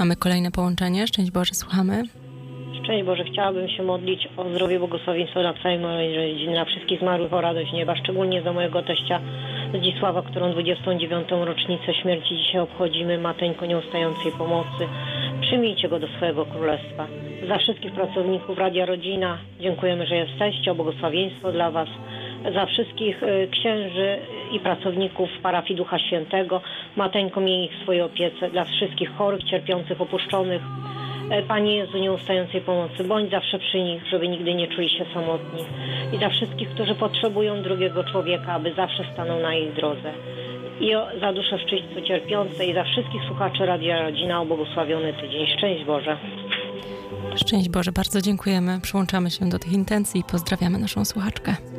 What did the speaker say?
Mamy kolejne połączenie. Szczęść Boże, słuchamy. Szczęść Boże, chciałabym się modlić o zdrowie, błogosławieństwo dla całej mojej rodziny, dla wszystkich zmarłych, o radość nieba, szczególnie za mojego teścia Zdzisława, którą 29. rocznicę śmierci dzisiaj obchodzimy, mateńko nieustającej pomocy. Przyjmijcie go do swojego królestwa. Za wszystkich pracowników Radia Rodzina dziękujemy, że jesteście, o błogosławieństwo dla was. Za wszystkich księży i pracowników parafii Ducha Świętego, mateńko miej ich w swojej opiece. Dla wszystkich chorych, cierpiących, opuszczonych, Panie Jezu, nieustającej pomocy, bądź zawsze przy nich, żeby nigdy nie czuli się samotni. I dla wszystkich, którzy potrzebują drugiego człowieka, aby zawsze stanął na ich drodze. I za duszę w czyśćcu cierpiące i za wszystkich słuchaczy Radia Rodzina o błogosławiony tydzień. Szczęść Boże. Szczęść Boże, bardzo dziękujemy. Przyłączamy się do tych intencji i pozdrawiamy naszą słuchaczkę.